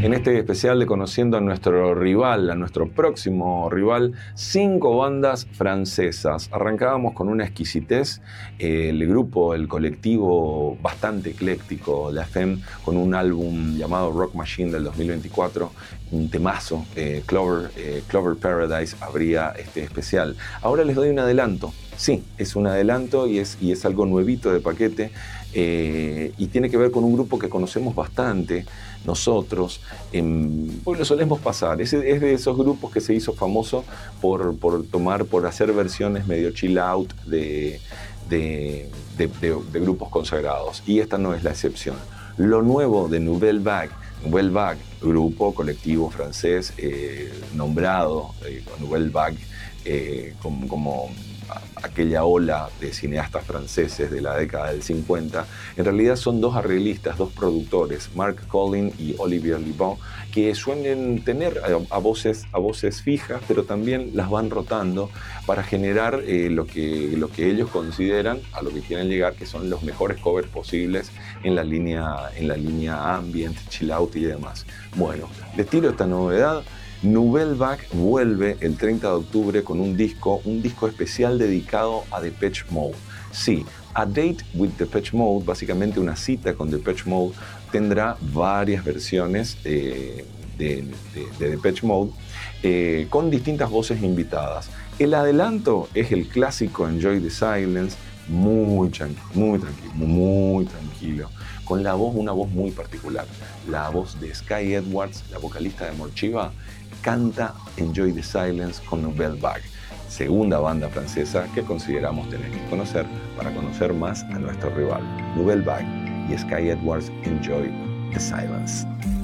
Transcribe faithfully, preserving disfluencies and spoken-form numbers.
en este especial de Conociendo a nuestro rival, a nuestro próximo rival, cinco bandas francesas. Arrancábamos con una exquisitez, eh, el grupo, el colectivo bastante ecléctico, La Femme, con un álbum llamado Rock Machine del dos mil veinticuatro, un temazo, eh, Clover, eh, Clover Paradise abría este especial. Ahora les doy un adelanto. Sí, es un adelanto y es, y es algo nuevito de paquete, eh, y tiene que ver con un grupo que conocemos bastante nosotros, eh, pues lo solemos pasar. Es, es de esos grupos que se hizo famoso por, por tomar, por hacer versiones medio chill out de, de, de, de, de grupos consagrados, y esta no es la excepción. Lo nuevo de Nouvelle Vague, Nouvelle Vague, grupo colectivo francés eh, nombrado eh, Nouvelle Vague eh, como, como aquella ola de cineastas franceses de la década del cincuenta, en realidad son dos arreglistas, dos productores, Marc Collin y Olivier Libon, que suelen tener a, a, voces, a voces fijas, pero también las van rotando para generar eh, lo, que, lo que ellos consideran, a lo que quieren llegar, que son los mejores covers posibles en la línea, en la línea ambient, chill out y demás. Bueno, les tiro esta novedad. Nouvelle Vague vuelve el treinta de octubre con un disco, un disco especial dedicado a Depeche Mode. Sí, A Date with Depeche Mode, básicamente una cita con Depeche Mode, tendrá varias versiones eh, de, de, de Depeche Mode eh, con distintas voces invitadas. El adelanto es el clásico Enjoy the Silence, muy tranquilo, muy tranquilo, muy tranquilo, con la voz, una voz muy particular. La voz de Sky Edwards, la vocalista de Morchiva, canta Enjoy the Silence con Nouvelle Vague, segunda banda francesa que consideramos tener que conocer para conocer más a nuestro rival. Nouvelle Vague y Sky Edwards, Enjoy the Silence.